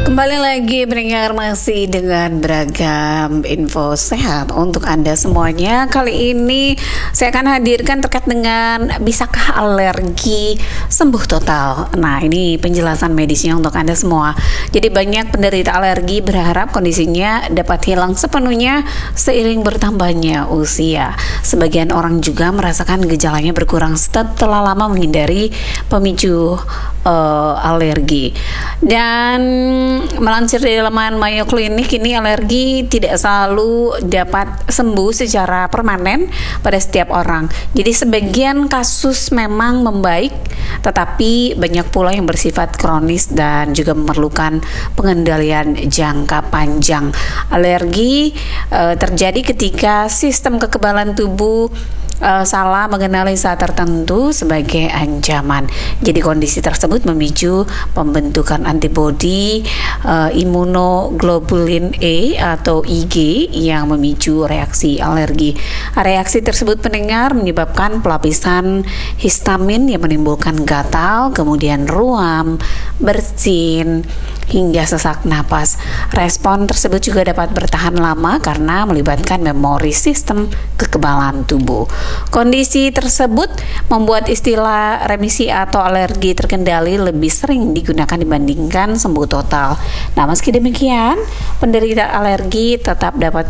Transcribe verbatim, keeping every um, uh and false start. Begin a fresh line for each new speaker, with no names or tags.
Kembali lagi mendengar masih dengan beragam info sehat untuk Anda semuanya. Kali ini saya akan hadirkan terkait dengan bisakah alergi sembuh total. Nah, ini penjelasan medisnya untuk Anda semua. Jadi banyak penderita alergi berharap kondisinya dapat hilang sepenuhnya seiring bertambahnya usia. Sebagian orang juga merasakan gejalanya berkurang setelah lama menghindari pemicu uh, alergi. Dan melansir dari laman Mayo Clinic, ini alergi tidak selalu dapat sembuh secara permanen pada setiap orang. Jadi sebagian kasus memang membaik, tetapi banyak pula yang bersifat kronis dan juga memerlukan pengendalian jangka panjang. Alergi e, terjadi ketika sistem kekebalan tubuh Uh, salah mengenali zat tertentu sebagai ancaman. Jadi kondisi tersebut memicu pembentukan antibodi uh, imunoglobulin E atau I G yang memicu reaksi alergi. Reaksi tersebut pendengar menyebabkan pelapisan histamin yang menimbulkan gatal, kemudian ruam, bersin, hingga sesak napas. Respon tersebut juga dapat bertahan lama karena melibatkan memori sistem kekebalan tubuh. Kondisi tersebut membuat istilah remisi atau alergi terkendali lebih sering digunakan dibandingkan sembuh total. Nah, meski demikian, penderita alergi tetap dapat